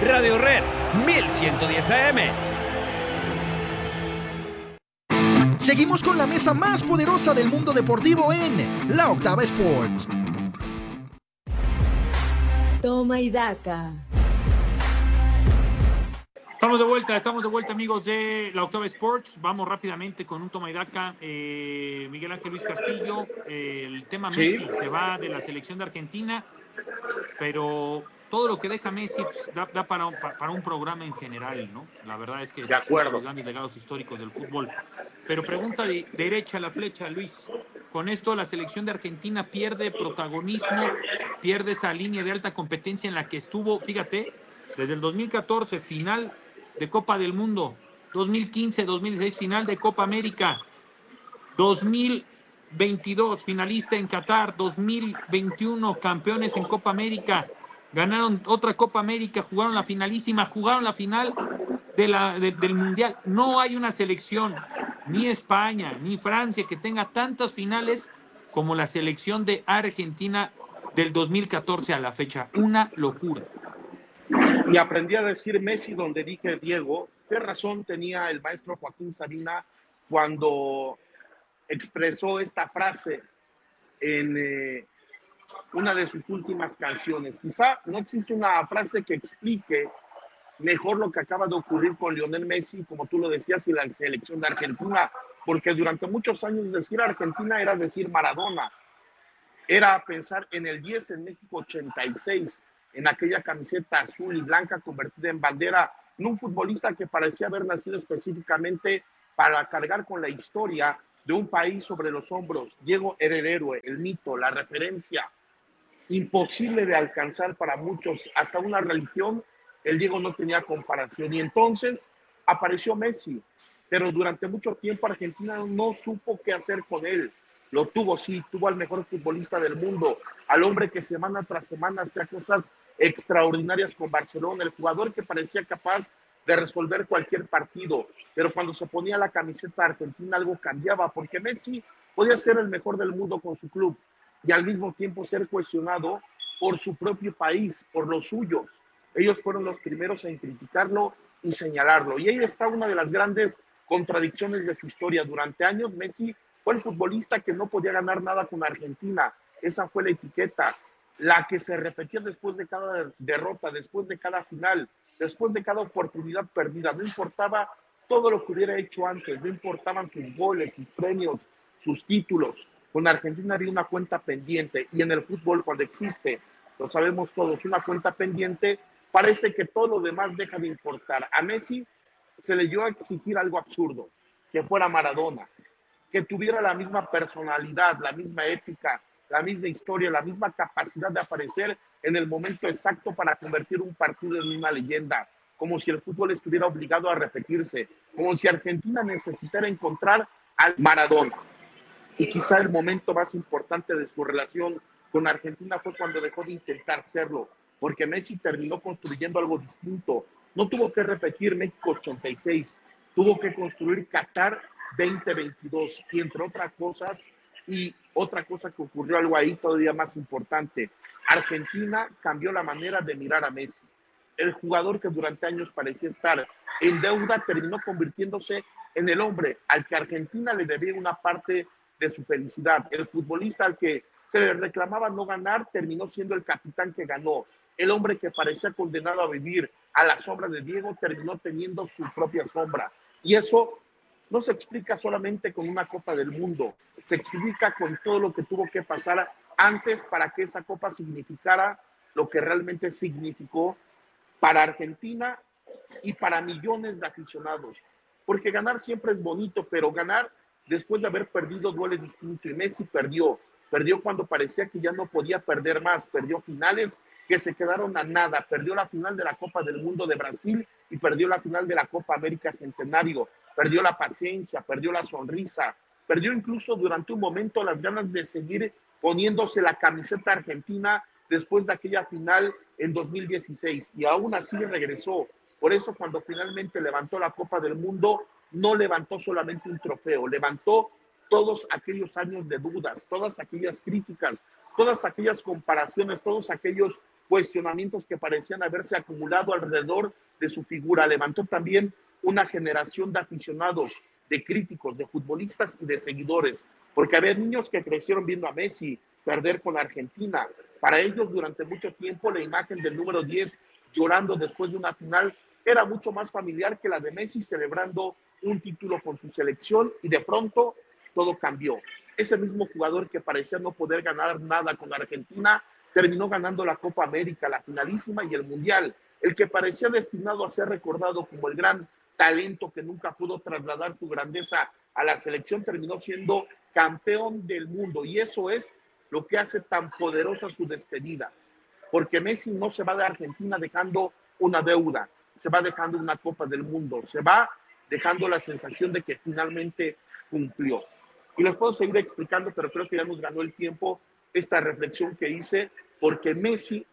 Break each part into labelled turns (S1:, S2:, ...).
S1: Radio Red 1110 AM.
S2: Seguimos con la mesa más poderosa del mundo deportivo en La Octava Sports.
S3: Toma y daca.
S4: Estamos de vuelta amigos de La Octava Sports. Vamos rápidamente con un toma y daca. Miguel Ángel Luis Castillo, el tema Messi se va de la selección de Argentina, pero todo lo que deja Messi pues, da para un programa en general, ¿no? La verdad es que es uno de los grandes legados históricos del fútbol. Pero pregunta de derecha a la flecha, Luis. Con esto la selección de Argentina pierde protagonismo, pierde esa línea de alta competencia en la que estuvo, fíjate, desde el 2014, final de Copa del Mundo, 2015, 2016, final de Copa América, 2022, finalista en Qatar, 2021, campeones en Copa América, ganaron otra Copa América, jugaron la finalísima, jugaron la final del Mundial. No hay una selección, ni España, ni Francia, que tenga tantas finales como la selección de Argentina del 2014 a la fecha. Una locura.
S5: Y aprendí a decir Messi donde dije Diego. ¿Qué razón tenía el maestro Joaquín Sabina cuando expresó esta frase en una de sus últimas canciones? Quizá no existe una frase que explique mejor lo que acaba de ocurrir con Lionel Messi, como tú lo decías, y la selección de Argentina, porque durante muchos años decir Argentina era decir Maradona, era pensar en el 10 en México 86, en aquella camiseta azul y blanca convertida en bandera, en un futbolista que parecía haber nacido específicamente para cargar con la historia de un país sobre los hombros. Diego era el héroe, el mito, la referencia, imposible de alcanzar para muchos, hasta una religión. El Diego no tenía comparación, y entonces apareció Messi, pero durante mucho tiempo Argentina no supo qué hacer con él. Lo tuvo, sí, tuvo al mejor futbolista del mundo, al hombre que semana tras semana hacía cosas extraordinarias con Barcelona, el jugador que parecía capaz de resolver cualquier partido, pero cuando se ponía la camiseta argentina algo cambiaba, porque Messi podía ser el mejor del mundo con su club y al mismo tiempo ser cuestionado por su propio país, por los suyos. Ellos fueron los primeros en criticarlo y señalarlo, y ahí está una de las grandes contradicciones de su historia. Durante años Messi fue el futbolista que no podía ganar nada con Argentina. Esa fue la etiqueta, la que se repetía después de cada derrota, después de cada final, después de cada oportunidad perdida. No importaba todo lo que hubiera hecho antes, no importaban sus goles, sus premios, sus títulos. Con Argentina había una cuenta pendiente, y en el fútbol, cuando existe, lo sabemos todos, una cuenta pendiente, parece que todo lo demás deja de importar. A Messi se le dio a exigir algo absurdo, que fuera Maradona, que tuviera la misma personalidad, la misma ética, la misma historia, la misma capacidad de aparecer en el momento exacto para convertir un partido en una leyenda, como si el fútbol estuviera obligado a repetirse, como si Argentina necesitara encontrar al Maradona. Y quizá el momento más importante de su relación con Argentina fue cuando dejó de intentar serlo, porque Messi terminó construyendo algo distinto. No tuvo que repetir México 86, tuvo que construir Qatar 2022, y entre otras cosas, y otra cosa que ocurrió, algo ahí todavía más importante, Argentina cambió la manera de mirar a Messi. El jugador que durante años parecía estar en deuda terminó convirtiéndose en el hombre al que Argentina le debía una parte de su felicidad. El futbolista al que se le reclamaba no ganar terminó siendo el capitán que ganó. El hombre que parecía condenado a vivir a la sombra de Diego terminó teniendo su propia sombra. Y eso no se explica solamente con una Copa del Mundo, se explica con todo lo que tuvo que pasar antes para que esa Copa significara lo que realmente significó para Argentina y para millones de aficionados. Porque ganar siempre es bonito, pero ganar después de haber perdido duele distinto, y Messi perdió cuando parecía que ya no podía perder más, perdió finales que se quedaron a nada, perdió la final de la Copa del Mundo de Brasil y perdió la final de la Copa América Centenario, perdió la paciencia, perdió la sonrisa, perdió incluso durante un momento las ganas de seguir poniéndose la camiseta argentina después de aquella final en 2016, y aún así regresó. Por eso cuando finalmente levantó la Copa del Mundo, no levantó solamente un trofeo, levantó todos aquellos años de dudas, todas aquellas críticas, todas aquellas comparaciones, todos aquellos cuestionamientos que parecían haberse acumulado alrededor de su figura. Levantó también una generación de aficionados, de críticos, de futbolistas y de seguidores, porque había niños que crecieron viendo a Messi perder con Argentina. Para ellos, durante mucho tiempo, la imagen del número 10 llorando después de una final era mucho más familiar que la de Messi celebrando un título con su selección, y de pronto todo cambió. Ese mismo jugador que parecía no poder ganar nada con Argentina terminó ganando la Copa América, la finalísima, y el Mundial. El que parecía destinado a ser recordado como el gran talento que nunca pudo trasladar su grandeza a la selección terminó siendo campeón del mundo, y eso es lo que hace tan poderosa su despedida, porque Messi no se va de Argentina dejando una deuda, se va dejando una Copa del Mundo, se va dejando la sensación de que finalmente cumplió. Y les puedo seguir explicando, pero creo que ya nos ganó el tiempo esta reflexión que hice, porque Messi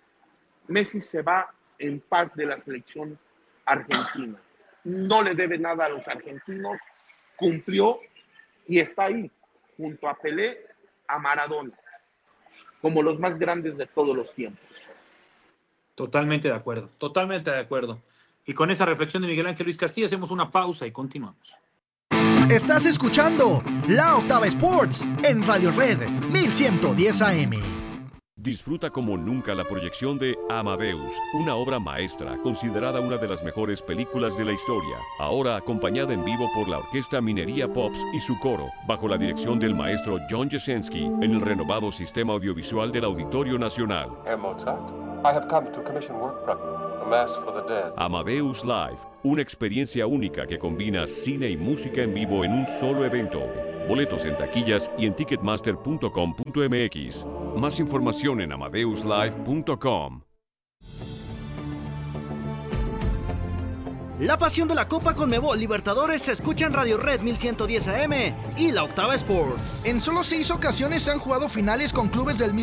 S5: se va en paz de la selección argentina. No le debe nada a los argentinos, cumplió y está ahí, junto a Pelé, a Maradona, como los más grandes de todos los tiempos.
S4: Totalmente de acuerdo, totalmente de acuerdo. Y con esa reflexión de Miguel Ángel Luis Castillo hacemos una pausa y continuamos.
S2: Estás escuchando La Octava Sports en Radio Red 1110 AM.
S6: Disfruta como nunca la proyección de Amadeus, una obra maestra considerada una de las mejores películas de la historia, ahora acompañada en vivo por la Orquesta Minería Pops y su coro, bajo la dirección del maestro John Jasenski, en el renovado sistema audiovisual del Auditorio Nacional.
S7: Herr Mozart, I have come to commission work from you, a Mass for the Dead.
S6: Amadeus Live, una experiencia única que combina cine y música en vivo en un solo evento. Boletos en taquillas y en ticketmaster.com.mx. Más información en amadeuslive.com.
S2: La pasión de la Copa Conmebol Libertadores se escucha en Radio Red 1110 AM y La Octava Sports. En solo 6 ocasiones se han jugado finales con clubes del mismo